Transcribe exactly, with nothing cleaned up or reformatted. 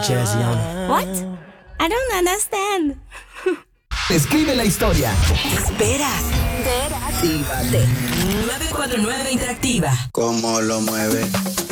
What? I don't understand. Escribe la historia. Esperas. Actívate. nueve cuatro nueve Interactiva. ¿Cómo lo mueve?